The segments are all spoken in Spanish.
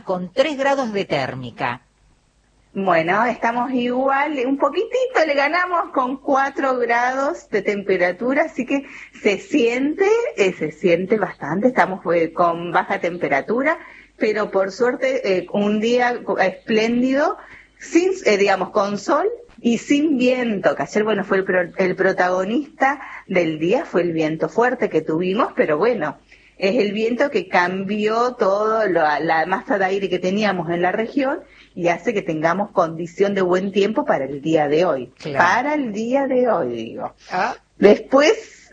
con 3 grados de térmica. Bueno, estamos igual, un poquitito le ganamos con 4 grados de temperatura, así que se siente bastante, estamos con baja temperatura, pero por suerte un día espléndido, sin, digamos, con sol y sin viento, que ayer, bueno, fue el protagonista del día, fue el viento fuerte que tuvimos, pero bueno, es el viento que cambió todo la masa de aire que teníamos en la región y hace que tengamos condición de buen tiempo para el día de hoy. Claro. Para el día de hoy, digo. ¿Ah? Después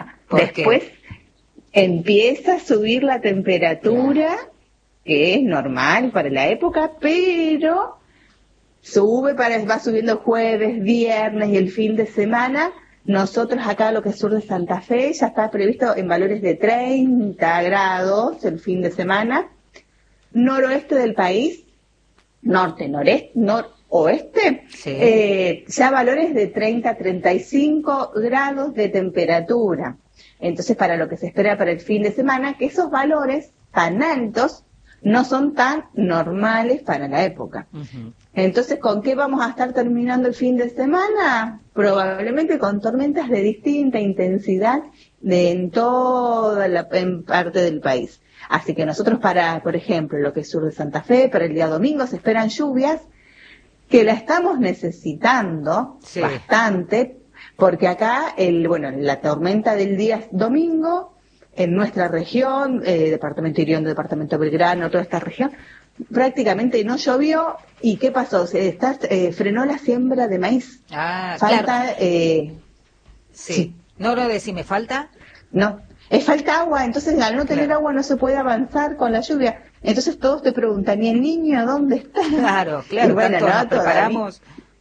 empieza a subir la temperatura, claro, que es normal para la época, pero va subiendo jueves, viernes y el fin de semana. Nosotros acá, lo que es sur de Santa Fe, ya está previsto en valores de 30 grados el fin de semana. Noroeste del país, norte, noreste, noroeste, sí, ya valores de 30 a 35 grados de temperatura. Entonces, para lo que se espera para el fin de semana, que esos valores tan altos no son tan normales para la época. Uh-huh. Entonces, ¿con qué vamos a estar terminando el fin de semana? Probablemente con tormentas de distinta intensidad en toda en parte del país. Así que nosotros por ejemplo, lo que es sur de Santa Fe, para el día domingo se esperan lluvias que la estamos necesitando, sí, bastante, porque acá, la tormenta del día domingo, en nuestra región, departamento Iriondo, departamento Belgrano, toda esta región, prácticamente no llovió. ¿Y qué pasó? Frenó la siembra de maíz. Ah, falta, claro. Sí. ¿No lo decime, falta? No, falta agua, entonces al no tener agua no se puede avanzar con la lluvia. Entonces todos te preguntan, ¿y el niño dónde está? Claro, y bueno, tanto nos preparamos.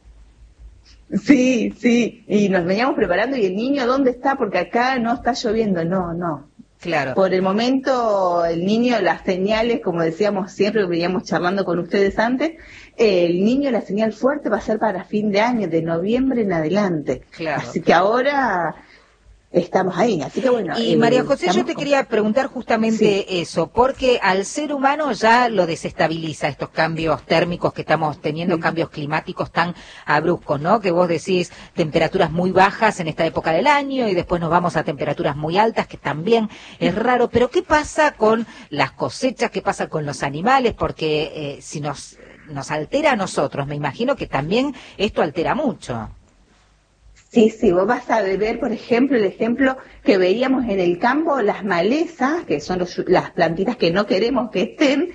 Sí, y nos veníamos preparando, ¿y el niño dónde está? Porque acá no está lloviendo, no. Claro. Por el momento, el niño, las señales, como decíamos siempre, veníamos charlando con ustedes antes, el niño, la señal fuerte va a ser para fin de año, de noviembre en adelante. Claro. Así que ahora estamos ahí, así que bueno. Y María José, yo te quería preguntar justamente eso, porque al ser humano ya lo desestabiliza estos cambios térmicos que estamos teniendo, cambios climáticos tan abruptos, ¿no? Que vos decís temperaturas muy bajas en esta época del año y después nos vamos a temperaturas muy altas, que también es raro. Pero ¿qué pasa con las cosechas? ¿Qué pasa con los animales? Porque si nos altera a nosotros, me imagino que también esto altera mucho. Sí, vos vas a ver, por ejemplo, el ejemplo que veíamos en el campo, las malezas, que son las plantitas que no queremos que estén,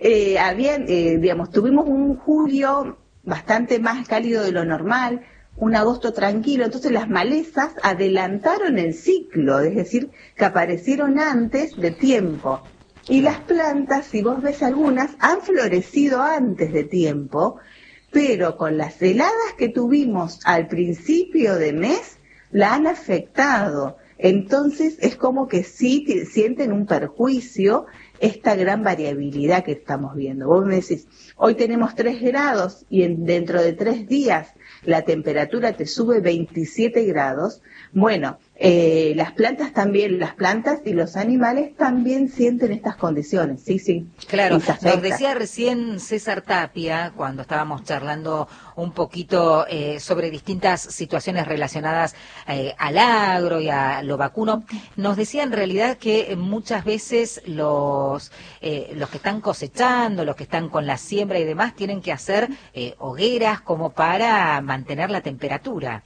tuvimos un julio bastante más cálido de lo normal, un agosto tranquilo, entonces las malezas adelantaron el ciclo, es decir, que aparecieron antes de tiempo. Y las plantas, si vos ves algunas, han florecido antes de tiempo, pero con las heladas que tuvimos al principio de mes, la han afectado. Entonces es como que sí sienten un perjuicio esta gran variabilidad que estamos viendo. Vos me decís, hoy tenemos 3 grados y dentro de 3 días la temperatura te sube 27 grados. Bueno, las plantas y los animales también sienten estas condiciones, sí. Claro, nos decía recién César Tapia, cuando estábamos charlando un poquito sobre distintas situaciones relacionadas al agro y a lo vacuno, nos decía en realidad que muchas veces los que están cosechando, los que están con la siembra y demás, tienen que hacer hogueras como para mantener la temperatura.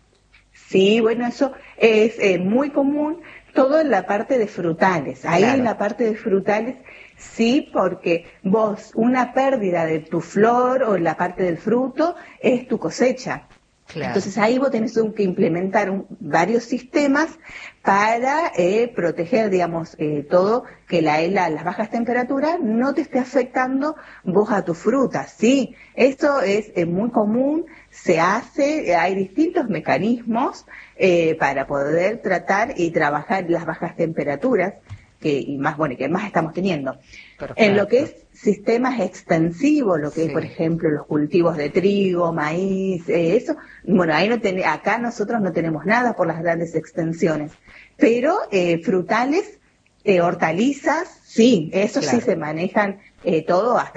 Sí, bueno, eso es muy común, todo en la parte de frutales. Ahí claro. En la parte de frutales, sí, porque vos, una pérdida de tu flor o en la parte del fruto es tu cosecha. Claro. Entonces ahí vos tenés que implementar varios sistemas para proteger, todo, que las bajas temperaturas no te esté afectando vos a tu fruta. Sí, eso es muy común, se hace, hay distintos mecanismos para poder tratar y trabajar las bajas temperaturas que más estamos teniendo. Perfecto. En lo que es sistemas extensivos, lo que es, por ejemplo, los cultivos de trigo, maíz, eso, bueno, ahí acá nosotros no tenemos nada por las grandes extensiones, pero frutales, hortalizas, sí, eso sí se manejan todo hasta